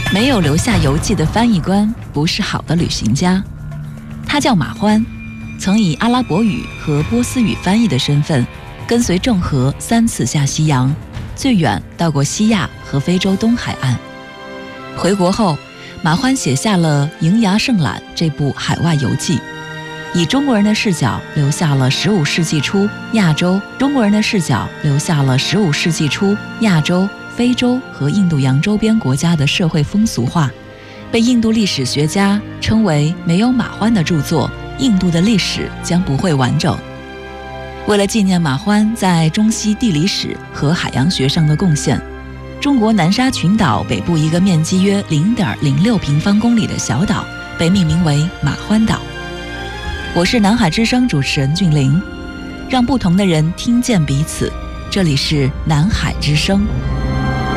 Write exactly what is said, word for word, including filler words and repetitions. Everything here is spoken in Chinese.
没有留下游记的翻译官不是好的旅行家。他叫马欢，曾以阿拉伯语和波斯语翻译的身份，跟随郑和三次下西洋，最远到过西亚和非洲东海岸。回国后，马欢写下了《瀛涯胜览》这部海外游记，以中国人的视角留下了十五世纪初亚洲中国人的视角留下了十五世纪初亚洲、非洲和印度洋周边国家的社会风俗化，被印度历史学家称为没有马欢的著作，印度的历史将不会完整。为了纪念马欢在中西地理史和海洋学上的贡献，中国南沙群岛北部一个面积约 零点零六平方公里的小岛被命名为马欢岛。我是南海之声主持人俊玲，让不同的人听见彼此，这里是南海之声。